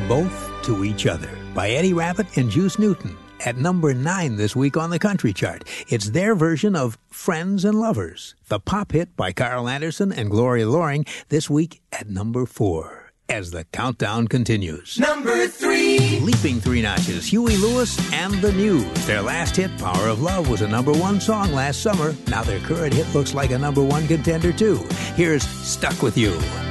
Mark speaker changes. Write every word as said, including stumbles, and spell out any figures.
Speaker 1: Both to Each Other by Eddie Rabbitt and Juice Newton. At number nine this week on the country chart. It's their version of Friends and Lovers. The pop hit by Carl Anderson and Gloria Loring this week at number four. As the countdown continues.
Speaker 2: Number three.
Speaker 1: Leaping three notches, Huey Lewis and the News. Their last hit, Power of Love, was a number one song last summer. Now their current hit looks like a number one contender too. Here's Stuck With You.